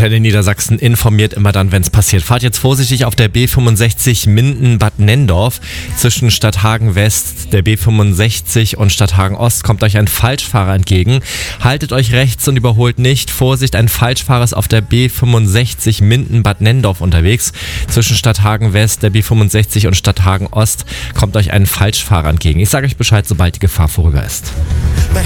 Antenne Niedersachsen informiert immer dann, wenn es passiert. Fahrt jetzt vorsichtig auf der B65 Minden-Bad Nendorf. Zwischen Stadthagen West, der B65 und Stadthagen Ost kommt euch ein Falschfahrer entgegen. Haltet euch rechts und überholt nicht. Vorsicht, ein Falschfahrer ist auf der B65 Minden-Bad Nendorf unterwegs. Zwischen Stadthagen West, der B65 und Stadthagen Ost kommt euch ein Falschfahrer entgegen. Ich sage euch Bescheid, sobald die Gefahr vorüber ist.